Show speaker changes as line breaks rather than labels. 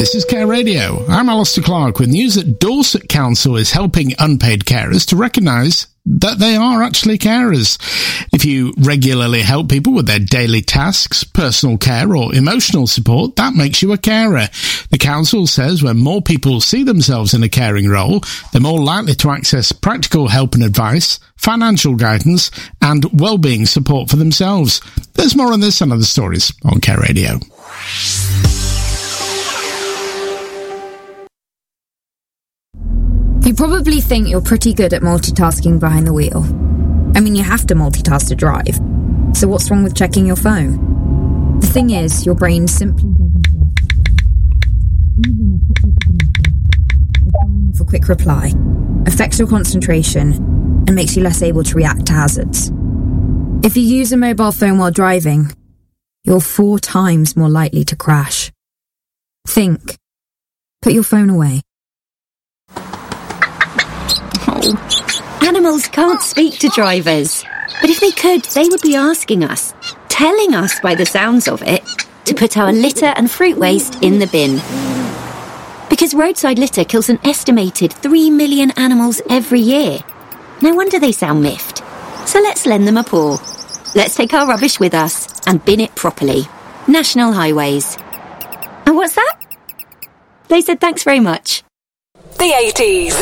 This is Care Radio. I'm Alistair Clark with news that Dorset Council is helping unpaid carers to recognise that they are actually carers. If you regularly help people with their daily tasks, personal care or emotional support, that makes you a carer. The council says when more people see themselves in a caring role, they're more likely to access practical help and advice, financial guidance and wellbeing support for themselves. There's more on this and other stories on Care Radio.
You probably think you're pretty good at multitasking behind the wheel. I mean, you have to multitask to drive. So what's wrong with checking your phone? The thing is, your brain simply doesn't work. For quick reply affects your concentration and makes you less able to react to hazards. If you use a mobile phone while driving, you're 4 times more likely to crash. Think. Put your phone away.
Animals can't speak to drivers, but if they could, they would be asking us, telling us by the sounds of it, to put our litter and fruit waste in the bin. Because roadside litter kills an estimated 3 million animals every year. No wonder they sound miffed. So let's lend them a paw. Let's take our rubbish with us and bin it properly. National Highways. And what's that? They said thanks very much.
The 80s.